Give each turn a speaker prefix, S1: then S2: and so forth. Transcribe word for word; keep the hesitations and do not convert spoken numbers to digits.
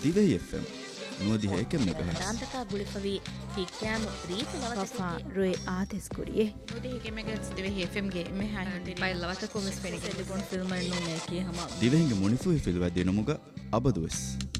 S1: Dhivehi F M නුවදිහ එක මෙගාහර්ට්ස්
S2: දාන්තක ගුලිපවි හික්කෑම රීත
S3: වෆා රොය ආතෙස් කුරියේ
S2: නුවදිහ එක මෙගාහර්ට්ස් Dhivehi F M ගේ මෙ හායන්ති බයි ලවත කොමස් පෙනික ටෙලිෆෝන් ෆිල්ම් නෝ මේකී හම
S1: දිවෙහිගේ මොනිෆු ෆිල්ම් වදිනමුග අබදුවස්